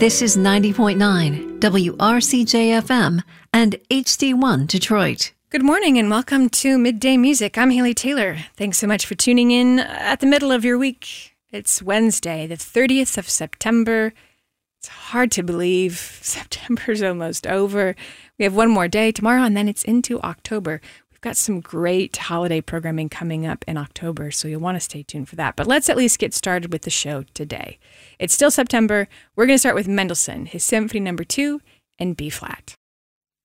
This is 90.9 WRCJ-FM and HD1 Detroit. Good morning and welcome to Midday Music. I'm Haley Taylor. Thanks so much for tuning in at the middle of your week. It's Wednesday, the 30th of September. It's hard to believe September's almost over. We have one more day tomorrow and then it's into October. We've got some great holiday programming coming up in October, so you'll want to stay tuned for that. But let's at least get started with the show today. It's still September. We're going to start with Mendelssohn, his Symphony No. 2 in B-flat.